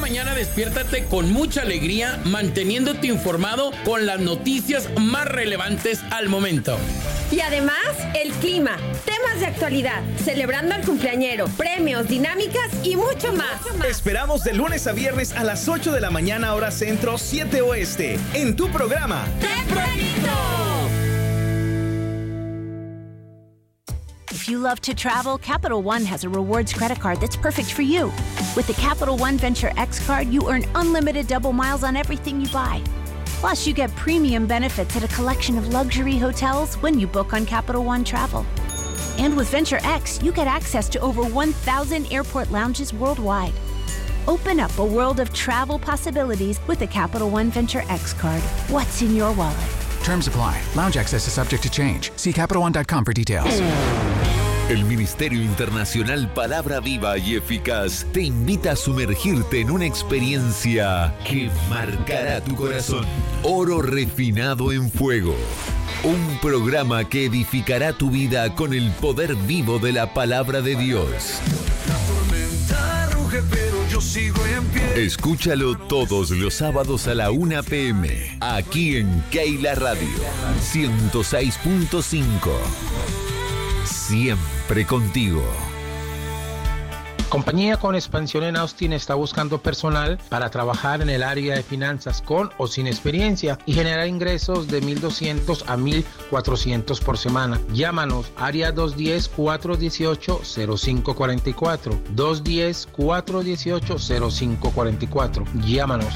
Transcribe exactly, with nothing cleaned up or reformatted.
mañana despiértate con mucha alegría, manteniéndote informado con las noticias más relevantes al momento. Y además, el clima, temas de actualidad, celebrando al cumpleañero, premios, dinámicas y mucho más. Esperamos de lunes a viernes a las ocho de la mañana, hora centro, siete oeste, en tu programa ¡Tempranito! If you love to travel, Capital One has a rewards credit card that's perfect for you. With the Capital One Venture X card, you earn unlimited double miles on everything you buy. Plus, you get premium benefits at a collection of luxury hotels when you book on Capital One Travel. And with Venture X, you get access to over one thousand airport lounges worldwide. Open up a world of travel possibilities with the Capital One Venture X card. What's in your wallet? Terms apply. Lounge access is subject to change. See Capital One dot com for details. El Ministerio Internacional Palabra Viva y Eficaz te invita a sumergirte en una experiencia que marcará tu corazón. Oro refinado en fuego. Un programa que edificará tu vida con el poder vivo de la palabra de Dios. La tormenta ruge, pero yo sigo en pie. Escúchalo todos los sábados a la una pe eme, aquí en Keila Radio, ciento seis punto cinco. Siempre contigo. Compañía con expansión en Austin está buscando personal para trabajar en el área de finanzas con o sin experiencia y generar ingresos de mil doscientos a mil cuatrocientos por semana. Llámanos, área dos uno cero, cuatro uno ocho, cero cinco cuatro cuatro, dos uno cero, cuatro uno ocho, cero cinco cuatro cuatro. Llámanos.